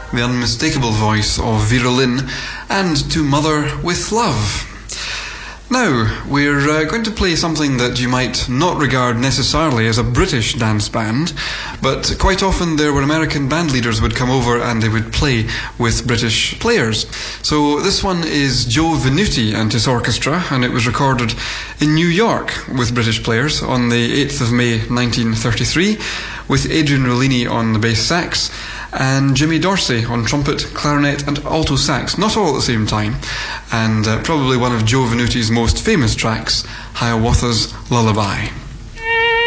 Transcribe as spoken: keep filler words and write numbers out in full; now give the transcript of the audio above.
the unmistakable voice of Vera Lynn, and To Mother with Love. Now, we're uh, going to play something that you might not regard necessarily as a British dance band, but quite often there were American band leaders would come over and they would play with British players. So this one is Joe Venuti and his orchestra, and it was recorded in New York with British players on the eighth of May nineteen thirty-three, with Adrian Rollini on the bass sax and Jimmy Dorsey on trumpet, clarinet and alto sax, not all at the same time, and uh, probably one of Joe Venuti's most famous tracks, Hiawatha's Lullaby.